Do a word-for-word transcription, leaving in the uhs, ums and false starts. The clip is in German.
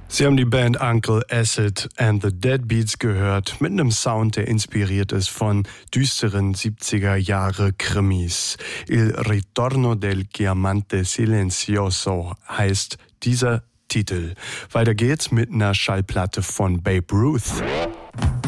Sie haben die Band Uncle Acid and the Deadbeats gehört, mit einem Sound, der inspiriert ist von düsteren siebziger Jahre Krimis. Il Ritorno del Chiamante Silenzioso heißt dieser Titel. Weiter geht's mit einer Schallplatte von Babe Ruth.